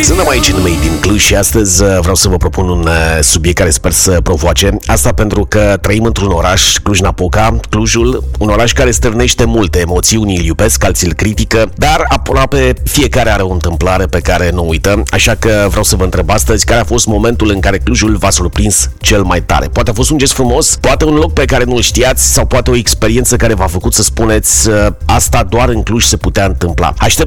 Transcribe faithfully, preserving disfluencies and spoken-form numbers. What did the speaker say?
Suntem aici în Made in Cluj și astăzi vreau să vă propun un subiect care sper să provoace. Asta pentru că trăim într-un oraș, Cluj-Napoca, Clujul, un oraș care stârnește multe emoții, unii îl iubesc, alții îl critică, dar aproape fiecare are o întâmplare pe care nu uită, așa că vreau să vă întreb astăzi care a fost momentul în care Clujul v-a surprins cel mai tare. Poate a fost un gest frumos, poate un loc pe care nu-l știați sau poate o experiență care v-a făcut să spuneți asta doar în Cluj se putea întâmpla. Aștept